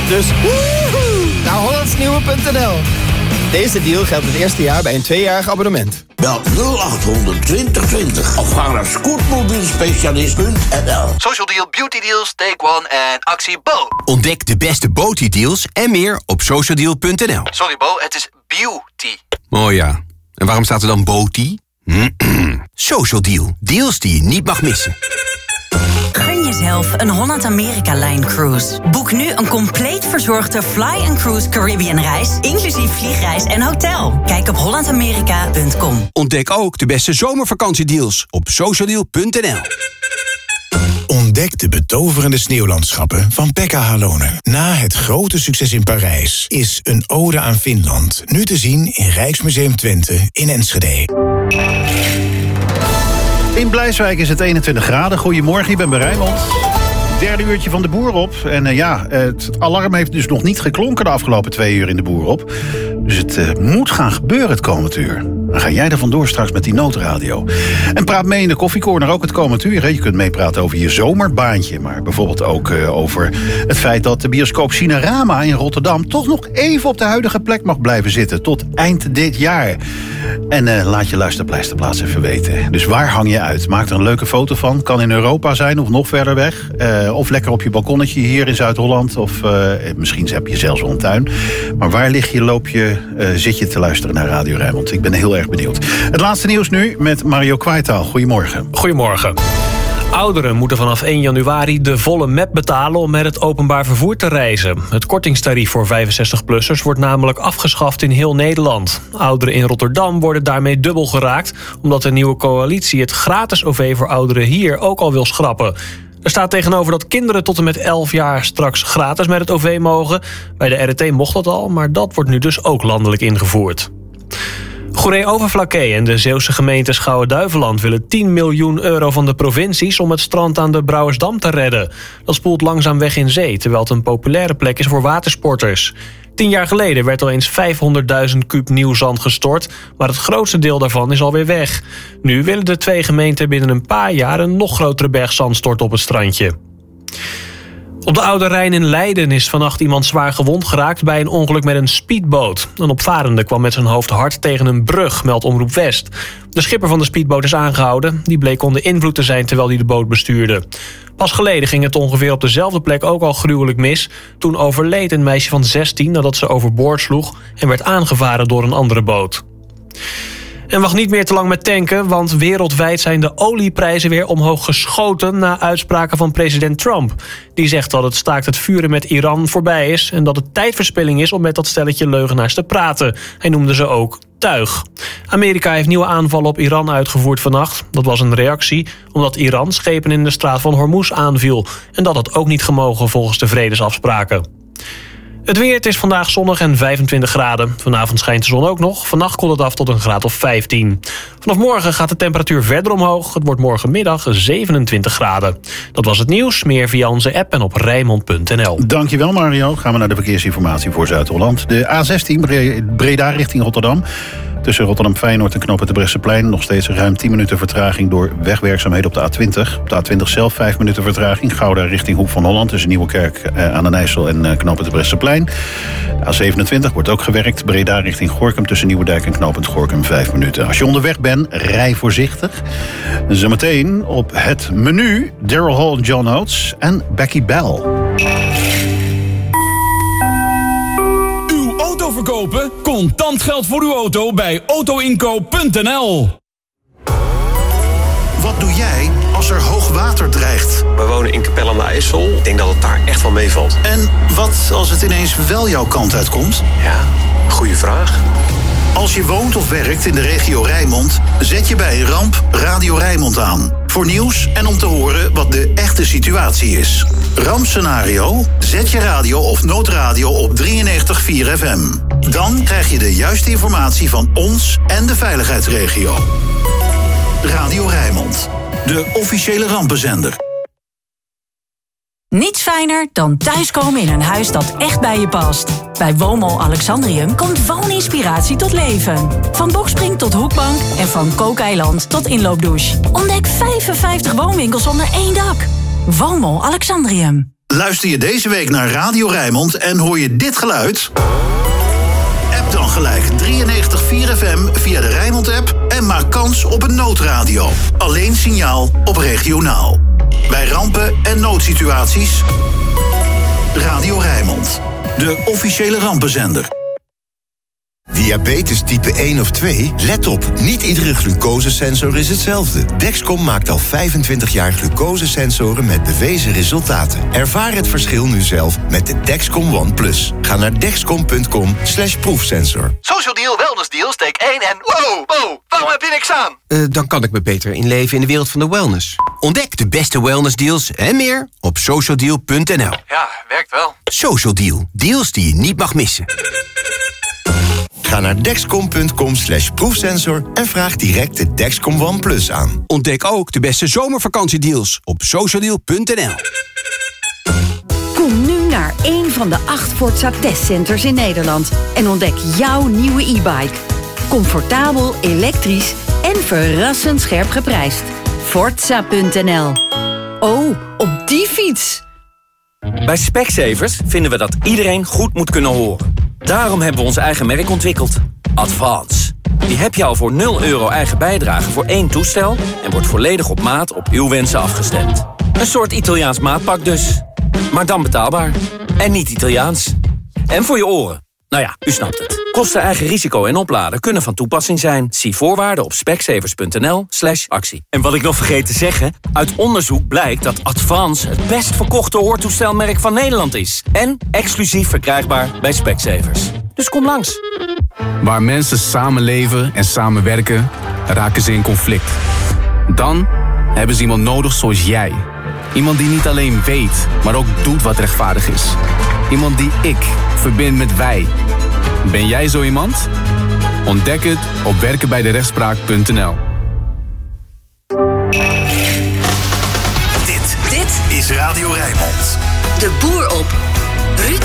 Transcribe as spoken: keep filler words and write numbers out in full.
Dus woehoe, naar hollandsnieuwe punt n l. Deze deal geldt het eerste jaar bij een tweejarig abonnement. Bel nul acht honderd twintig twintig of ga naar scootmobielspecialist punt n l. Social Deal, Beauty Deals, Take One en actie Bo. Ontdek de beste Beauty-deals en meer op socialdeal punt n l. Sorry Bo, het is beauty. Oh ja, en waarom staat er dan Beauty? Social Deal, deals die je niet mag missen. Gun jezelf een Holland-Amerika-Line-cruise. Boek nu een compleet verzorgde Fly and Cruise Caribbean-reis, inclusief vliegreis en hotel. Kijk op holland amerika punt com. Ontdek ook de beste zomervakantiedeals op socialdeal punt n l. Ontdek de betoverende sneeuwlandschappen van Pekka Halonen. Na het grote succes in Parijs is Een ode aan Finland nu te zien in Rijksmuseum Twente in Enschede. In Blijswijk is het eenentwintig graden. Goedemorgen, ik ben bij Rijnmond. Derde uurtje van de boer op. En uh, ja, het alarm heeft dus nog niet geklonken de afgelopen twee uur in de boer op. Dus het uh, moet gaan gebeuren het komend uur. Dan ga jij er vandoor straks met die noodradio. En praat mee in de koffiecorner ook het komend uur. Hè. Je kunt meepraten over je zomerbaantje. Maar bijvoorbeeld ook uh, over het feit dat de bioscoop Cinerama in Rotterdam toch nog even op de huidige plek mag blijven zitten. Tot eind dit jaar. En uh, laat je luisterpleisterplaats even weten. Dus waar hang je uit? Maak er een leuke foto van. Kan in Europa zijn of nog verder weg. Uh, of lekker op je balkonnetje hier in Zuid-Holland. Of uh, misschien heb je zelfs wel een tuin. Maar waar lig je, loop je, uh, zit je te luisteren naar Radio Rijnmond? Ik ben heel erg benieuwd. Het laatste nieuws nu met Mario Kwijtaal. Goedemorgen. Goedemorgen. Ouderen moeten vanaf één januari de volle M E P betalen om met het openbaar vervoer te reizen. Het kortingstarief voor vijfenzestig-plussers wordt namelijk afgeschaft in heel Nederland. Ouderen in Rotterdam worden daarmee dubbel geraakt, omdat de nieuwe coalitie het gratis O V voor ouderen hier ook al wil schrappen. Er staat tegenover dat kinderen tot en met elf jaar straks gratis met het O V mogen. Bij de R T mocht dat al, maar dat wordt nu dus ook landelijk ingevoerd. Goeree-Overflakkee en de Zeeuwse gemeente Schouwen-Duiveland willen tien miljoen euro van de provincies om het strand aan de Brouwersdam te redden. Dat spoelt langzaam weg in zee, terwijl het een populaire plek is voor watersporters. Tien jaar geleden werd al eens vijfhonderdduizend kuub nieuw zand gestort, maar het grootste deel daarvan is alweer weg. Nu willen de twee gemeenten binnen een paar jaar een nog grotere berg zand storten op het strandje. Op de Oude Rijn in Leiden is vannacht iemand zwaar gewond geraakt bij een ongeluk met een speedboot. Een opvarende kwam met zijn hoofd hard tegen een brug, meldt Omroep West. De schipper van de speedboot is aangehouden. Die bleek onder invloed te zijn terwijl hij de boot bestuurde. Pas geleden ging het ongeveer op dezelfde plek ook al gruwelijk mis. Toen overleed een meisje van zestien nadat ze overboord sloeg en werd aangevaren door een andere boot. En wacht niet meer te lang met tanken, want wereldwijd zijn de olieprijzen weer omhoog geschoten na uitspraken van president Trump. Die zegt dat het staakt het vuren met Iran voorbij is en dat het tijdverspilling is om met dat stelletje leugenaars te praten. Hij noemde ze ook tuig. Amerika heeft nieuwe aanvallen op Iran uitgevoerd vannacht. Dat was een reactie omdat Iran schepen in de straat van Hormuz aanviel. En dat had ook niet gemogen volgens de vredesafspraken. Het weer, het is vandaag zonnig en vijfentwintig graden. Vanavond schijnt de zon ook nog. Vannacht koelt het af tot een graad of vijftien. Vanaf morgen gaat de temperatuur verder omhoog. Het wordt morgenmiddag zevenentwintig graden. Dat was het nieuws. Meer via onze app en op rijnmond punt n l. Dankjewel Mario. Gaan we naar de verkeersinformatie voor Zuid-Holland. De A zestien Breda richting Rotterdam. Tussen Rotterdam-Feyenoord en knooppunt de Bresseplein nog steeds ruim tien minuten vertraging door wegwerkzaamheden op de A twintig. Op de A twintig zelf vijf minuten vertraging. Gouda richting Hoek van Holland tussen Nieuwekerk eh, aan den IJssel en eh, knooppunt de Bresseplein. De A zevenentwintig wordt ook gewerkt. Breda richting Gorinchem tussen Nieuwedijk en knooppunt Gorinchem vijf minuten. Als je onderweg bent, rij voorzichtig. Zometeen op het menu Daryl Hall en John Oates en Becky Bell. Verkopen? Contant geld voor uw auto bij autoinkoop punt n l. Wat doe jij als er hoog water dreigt? We wonen in Capelle aan de IJssel. Ik denk dat het daar echt wel meevalt. En wat als het ineens wel jouw kant uitkomt? Ja, goede vraag. Als je woont of werkt in de regio Rijnmond, zet je bij een ramp Radio Rijnmond aan. Voor nieuws en om te horen wat de echte situatie is. Rampscenario? Zet je radio of noodradio op drieënnegentig komma vier F M. Dan krijg je de juiste informatie van ons en de veiligheidsregio. Radio Rijnmond, de officiële rampenzender. Niets fijner dan thuiskomen in een huis dat echt bij je past. Bij Woonmol Alexandrium komt wooninspiratie tot leven. Van bokspring tot hoekbank en van kookeiland tot inloopdouche. Ontdek vijfenvijftig woonwinkels onder één dak. Woonmol Alexandrium. Luister je deze week naar Radio Rijnmond en hoor je dit geluid? App dan gelijk drieënnegentig komma vier F M via de Rijnmond-app en maak kans op een noodradio. Alleen signaal op regionaal. Bij rampen en noodsituaties, Radio Rijnmond. De officiële rampenzender. Diabetes type één of twee? Let op, niet iedere glucosesensor is hetzelfde. Dexcom maakt al vijfentwintig jaar glucosesensoren met bewezen resultaten. Ervaar het verschil nu zelf met de Dexcom One Plus. Ga naar dexcom punt com slash proefsensor. Social Deal, Wellness Deal, steek één en... Wow, wow, waarom heb je niks aan? Uh, dan kan ik me beter inleven in de wereld van de wellness. Ontdek de beste wellnessdeals en meer op social deal punt n l. Ja, werkt wel. Social Deal, deals die je niet mag missen. Ga naar dexcom punt com slash proefsensor en vraag direct de Dexcom One Plus aan. Ontdek ook de beste zomervakantiedeals op social deal punt n l. Kom nu naar één van de acht Forza testcenters in Nederland en ontdek jouw nieuwe e-bike. Comfortabel, elektrisch en verrassend scherp geprijsd. Forza punt n l. Oh, op die fiets! Bij Specsavers vinden we dat iedereen goed moet kunnen horen. Daarom hebben we ons eigen merk ontwikkeld. Advance. Die heb je al voor nul euro eigen bijdrage voor één toestel en wordt volledig op maat op uw wensen afgestemd. Een soort Italiaans maatpak dus. Maar dan betaalbaar. En niet Italiaans. En voor je oren. Nou ja, u snapt het. Kosten, eigen risico en opladen kunnen van toepassing zijn. Zie voorwaarden op specsavers punt n l slash actie. En wat ik nog vergeet te zeggen, uit onderzoek blijkt dat Advance het best verkochte hoortoestelmerk van Nederland is. En exclusief verkrijgbaar bij Specsavers. Dus kom langs. Waar mensen samenleven en samenwerken, raken ze in conflict. Dan hebben ze iemand nodig zoals jij. Iemand die niet alleen weet, maar ook doet wat rechtvaardig is. Iemand die ik verbind met wij. Ben jij zo iemand? Ontdek het op werken bij de rechtspraak punt n l. Dit, dit is Radio Rijnmond. De Boer op. Ruud